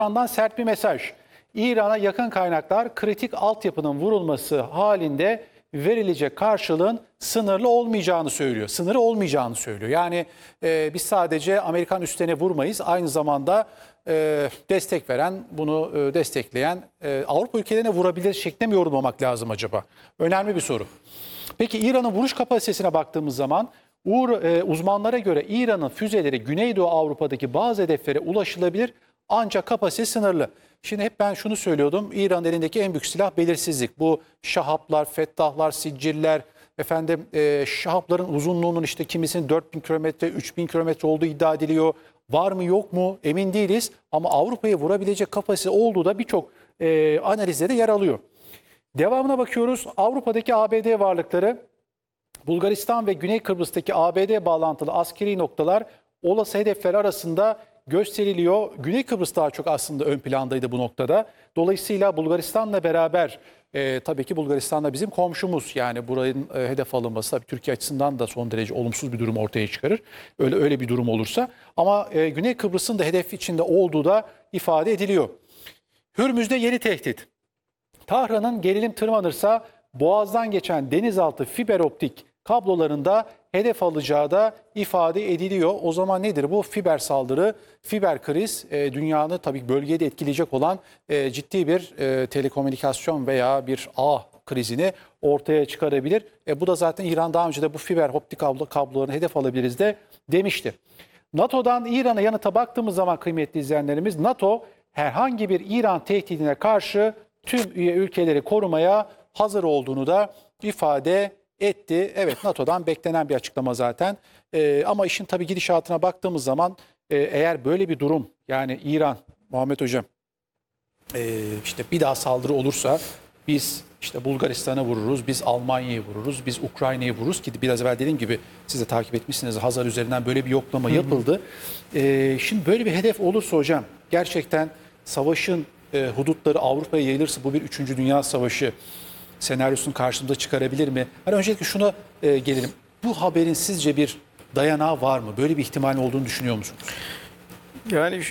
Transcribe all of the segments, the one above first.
İran'dan sert bir mesaj. İran'a yakın kaynaklar kritik altyapının vurulması halinde verilecek karşılığın sınırlı olmayacağını söylüyor. Sınırı olmayacağını söylüyor. Yani biz sadece Amerikan üslerine vurmayız. Aynı zamanda destek veren, bunu destekleyen Avrupa ülkelerine vurabilir şeklinde mi yorumlamak lazım acaba? Önemli bir soru. Peki İran'ın vuruş kapasitesine baktığımız zaman uzmanlara göre İran'ın füzeleri Güneydoğu Avrupa'daki bazı hedeflere ulaşılabilir ancak kapasite sınırlı. Şimdi hep ben şunu söylüyordum. İran'ın elindeki en büyük silah belirsizlik. Bu şahaplar, fettahlar, sicciller, şahapların uzunluğunun işte kimisinin 4000 kilometre, 3000 kilometre olduğu iddia ediliyor. Var mı yok mu emin değiliz ama Avrupa'ya vurabilecek kapasite olduğu da birçok analizde yer alıyor. Devamına bakıyoruz. Avrupa'daki ABD varlıkları, Bulgaristan ve Güney Kıbrıs'taki ABD bağlantılı askeri noktalar olası hedefler arasında gösteriliyor. Güney Kıbrıs daha çok aslında ön plandaydı bu noktada. Dolayısıyla Bulgaristan'la beraber tabii ki Bulgaristan da bizim komşumuz. Yani buranın hedef alınması tabii Türkiye açısından da son derece olumsuz bir durum ortaya çıkarır. Öyle bir durum olursa. Ama Güney Kıbrıs'ın da hedef içinde olduğu da ifade ediliyor. Hürmüz'de yeni tehdit. Tahran'ın gerilim tırmanırsa Boğaz'dan geçen denizaltı fiber optik kablolarında hedef alacağı da ifade ediliyor. O zaman nedir bu? Fiber saldırı, fiber kriz dünyanın tabii bölgeye de etkileyecek olan ciddi bir telekomünikasyon veya bir ağ krizini ortaya çıkarabilir. Bu da zaten İran daha önce de bu fiber optik kablolarını hedef alabiliriz de demişti. NATO'dan İran'a yanıta baktığımız zaman kıymetli izleyenlerimiz, NATO herhangi bir İran tehdidine karşı tüm üye ülkeleri korumaya hazır olduğunu da ifade etti. Evet, NATO'dan beklenen bir açıklama zaten. Ama işin tabii gidişatına baktığımız zaman eğer böyle bir durum, yani İran, Muhammed Hocam, işte bir daha saldırı olursa biz işte Bulgaristan'a vururuz, biz Almanya'yı vururuz, biz Ukrayna'yı vururuz ki biraz evvel dediğim gibi siz de takip etmişsiniz. Hazar üzerinden böyle bir yoklama yapıldı. Şimdi böyle bir hedef olursa hocam gerçekten savaşın hudutları Avrupa'ya yayılırsa bu bir 3. Dünya Savaşı senaryosunu karşımıza çıkarabilir mi? Hani öncelikle şuna gelelim. Bu haberin sizce bir dayanağı var mı? Böyle bir ihtimal olduğunu düşünüyor musunuz? Yani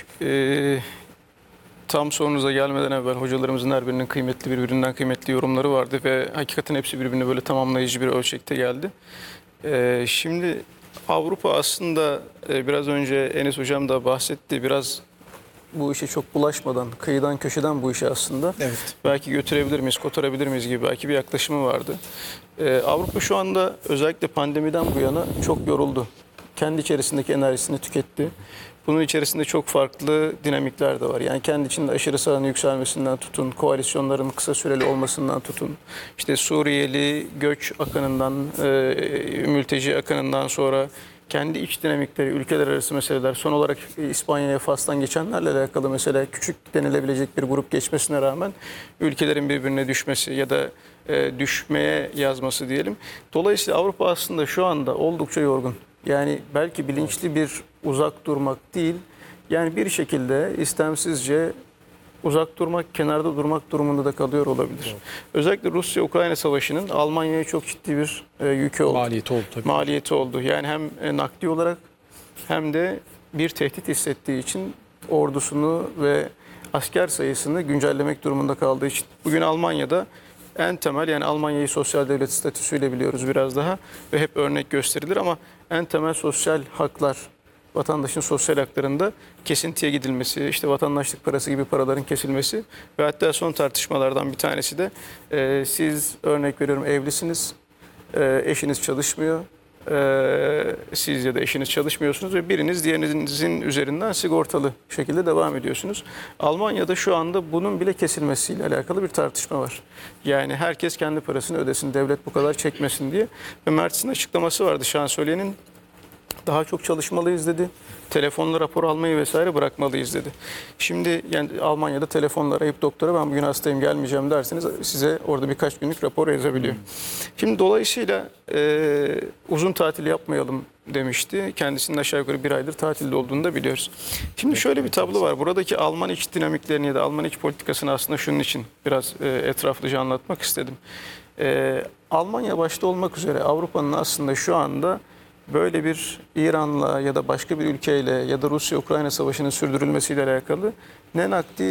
tam sorunuza gelmeden evvel hocalarımızın her birinin birbirinden kıymetli yorumları vardı ve hakikaten hepsi birbirine böyle tamamlayıcı bir ölçekte geldi. Şimdi Avrupa aslında biraz önce Enes Hocam da bahsetti, biraz bu işe çok bulaşmadan, kıyıdan köşeden bu işe aslında belki götürebilir miyiz, kotarabilir miyiz gibi belki bir yaklaşımı vardı. Avrupa şu anda özellikle pandemiden bu yana çok yoruldu. Kendi içerisindeki enerjisini tüketti. Bunun içerisinde çok farklı dinamikler de var. Yani kendi içinde aşırı sağın yükselmesinden tutun, koalisyonların kısa süreli olmasından tutun, işte Suriyeli göç akınından, mülteci akınından sonra kendi iç dinamikleri, ülkeler arası meseleler, son olarak İspanya'ya, Fas'tan geçenlerle alakalı mesela küçük denilebilecek bir grup geçmesine rağmen ülkelerin birbirine düşmesi ya da düşmeye yazması diyelim. Dolayısıyla Avrupa aslında şu anda oldukça yorgun. Yani belki bilinçli bir uzak durmak değil, yani bir şekilde istemsizce uzak durmak, kenarda durmak durumunda da kalıyor olabilir. Evet. Özellikle Rusya-Ukrayna savaşının Almanya'ya çok ciddi bir yükü oldu. Maliyeti oldu tabii. Maliyeti oldu. Yani hem nakdi olarak hem de bir tehdit hissettiği için ordusunu ve asker sayısını güncellemek durumunda kaldığı için. Bugün Almanya'da en temel, yani Almanya'yı sosyal devlet statüsüyle biliyoruz biraz daha ve hep örnek gösterilir ama en temel sosyal haklar, vatandaşın sosyal haklarında kesintiye gidilmesi, işte vatandaşlık parası gibi paraların kesilmesi ve hatta son tartışmalardan bir tanesi de siz, örnek veriyorum, evlisiniz, eşiniz çalışmıyor, siz ya da eşiniz çalışmıyorsunuz ve biriniz diğerinizin üzerinden sigortalı şekilde devam ediyorsunuz. Almanya'da şu anda bunun bile kesilmesiyle alakalı bir tartışma var. Yani herkes kendi parasını ödesin, devlet bu kadar çekmesin diye. Ve Mertz'in açıklaması vardı, şansölyenin. Daha çok çalışmalıyız dedi. Telefonla rapor almayı vesaire bırakmalıyız dedi. Şimdi yani Almanya'da telefonla arayıp doktora ben bugün hastayım gelmeyeceğim derseniz size orada birkaç günlük rapor yazabiliyor. Şimdi dolayısıyla uzun tatil yapmayalım demişti. Kendisinin aşağı yukarı bir aydır tatilde olduğunu da biliyoruz. Şimdi şöyle bir tablo var. Buradaki Alman iç dinamiklerini ya da Alman iç politikasını aslında şunun için biraz etraflıca anlatmak istedim. Almanya başta olmak üzere Avrupa'nın aslında şu anda böyle bir İran'la ya da başka bir ülkeyle ya da Rusya-Ukrayna savaşının sürdürülmesiyle alakalı ne nakdi